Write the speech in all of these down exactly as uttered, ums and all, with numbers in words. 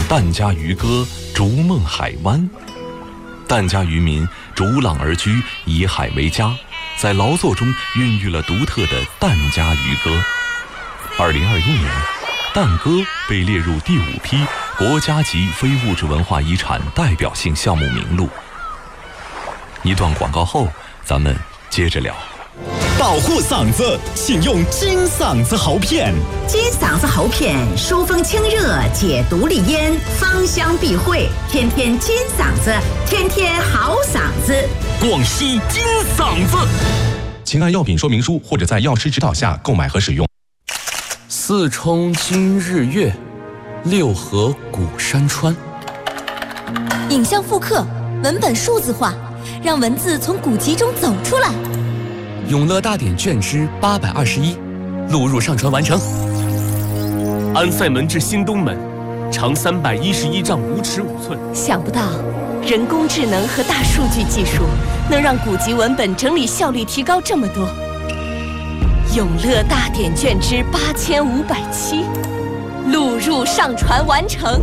疍家渔歌逐梦海湾。疍家渔民逐浪而居，以海为家，在劳作中孕育了独特的疍家渔歌。二零二一年，疍歌被列入第五批国家级非物质文化遗产代表性项目名录。一段广告后，咱们接着聊。 保护嗓子，请用金嗓子喉片。 金嗓子喉片疏风清热，解毒利咽，芳香避秽，天天金嗓子，天天好嗓子。 广西金嗓子， 请按药品说明书或者在药师指导下购买和使用。 四冲今日月，六合古山川。 影像复刻，文本数字化，让文字从古籍中走出来。 永乐大典卷之八百二十一，录入上传完成。安塞门至新东门，长三百一十一丈五尺五寸。 想不到，人工智能和大数据技术能让古籍文本整理效率提高这么多。永乐大典卷之八千五百七，录入上传完成。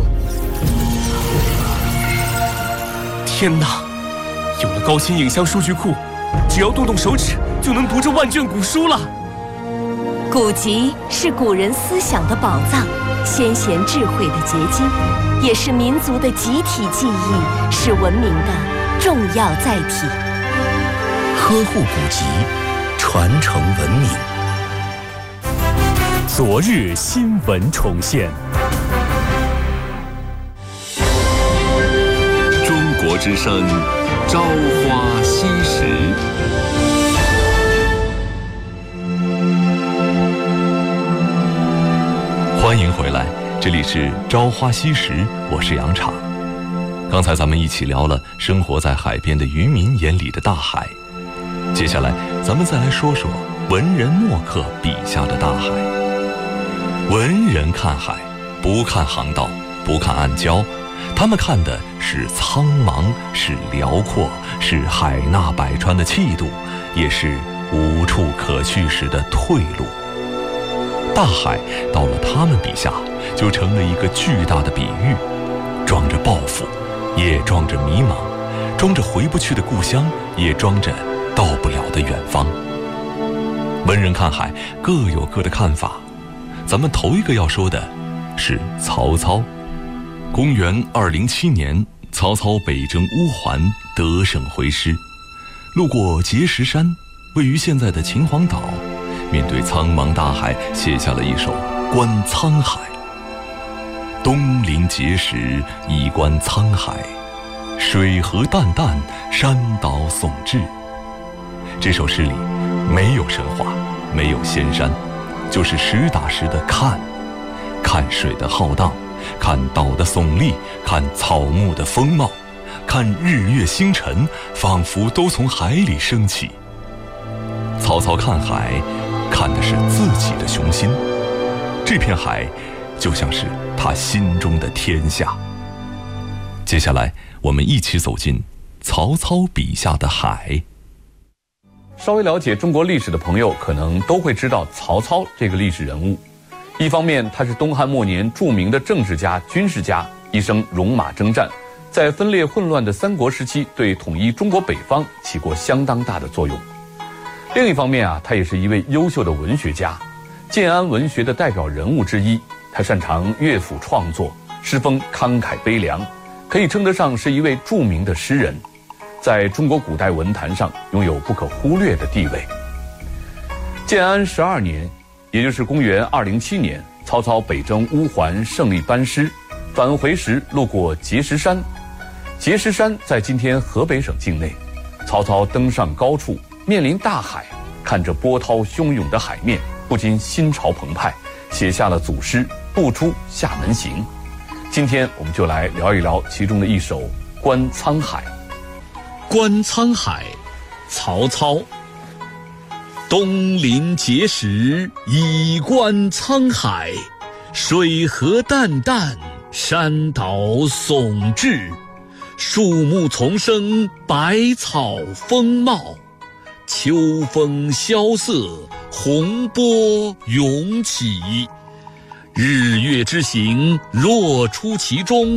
天哪！有了高清影像数据库，只要动动手指就能读这万卷古书了。 古籍是古人思想的宝藏，先贤智慧的结晶，也是民族的集体记忆，是文明的重要载体。 呵护古籍，传承文明。 昨日新闻重现。 中国之声，朝花夕拾。欢迎回来，这里是朝花夕拾，我是杨昶。刚才咱们一起聊了生活在海边的渔民眼里的大海，接下来咱们再来说说文人墨客笔下的大海。文人看海，不看航道，不看暗礁，他们看的是苍茫，是辽阔，是海纳百川的气度，也是无处可去时的退路。大海到了他们笔下，就成了一个巨大的比喻，装着抱负，也装着迷茫，装着回不去的故乡，也装着到不了的远方。文人看海各有各的看法，咱们头一个要说的是曹操。公元二零七年，曹操北征乌桓，得胜回师，路过碣石山，位于现在的秦皇岛，面对苍茫大海，写下了一首《观沧海》。东临碣石，以观沧海，水何澹澹，山岛竦峙。这首诗里没有神话，没有仙山，就是实打实的看，看水的浩荡，看岛的耸立，看草木的丰茂，看日月星辰，仿佛都从海里升起。曹操看海，看的是自己的雄心，这片海就像是他心中的天下。接下来我们一起走进曹操笔下的海。 稍微了解中国历史的朋友可能都会知道曹操这个历史人物。一方面，他是东汉末年著名的政治家、军事家，一生戎马征战，在分裂混乱的三国时期对统一中国北方起过相当大的作用。另一方面啊，他也是一位优秀的文学家，建安文学的代表人物之一。他擅长乐府创作，诗风慷慨悲凉，可以称得上是一位著名的诗人，在中国古代文坛上拥有不可忽略的地位。建安十二年，也就是公元二零七年，曹操北征乌桓，胜利班师，返回时路过碣石山。碣石山在今天河北省境内。曹操登上高处，面临大海，看着波涛汹涌的海面，不禁心潮澎湃，写下了祖诗《不出厦门行》。今天我们就来聊一聊其中的一首《观沧海》。 观沧海，曹操。东临碣石，以观沧海，水何澹澹，山岛竦峙。树木丛生，百草丰茂，秋风萧瑟，洪波涌起。日月之行，若出其中。